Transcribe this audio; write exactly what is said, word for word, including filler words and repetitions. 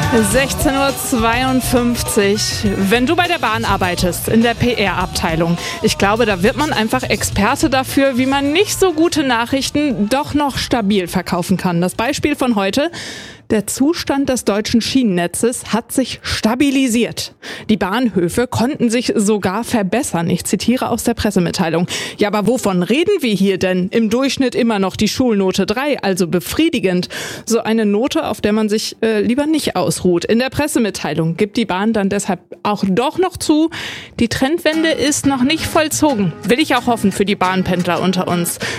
sechzehn Uhr zweiundfünfzig. Wenn du bei der Bahn arbeitest, in der P R-Abteilung, ich glaube, da wird man einfach Experte dafür, wie man nicht so gute Nachrichten doch noch stabil verkaufen kann. Das Beispiel von heute: Der Zustand des deutschen Schienennetzes hat sich stabilisiert. Die Bahnhöfe konnten sich sogar verbessern. Ich zitiere aus der Pressemitteilung. Ja, aber wovon reden wir hier denn? Im Durchschnitt immer noch die Schulnote drei, also befriedigend. So eine Note, auf der man sich äh, lieber nicht ausruht. In der Pressemitteilung gibt die Bahn dann deshalb auch doch noch zu, die Trendwende ist noch nicht vollzogen. Will ich auch hoffen für die Bahnpendler unter uns.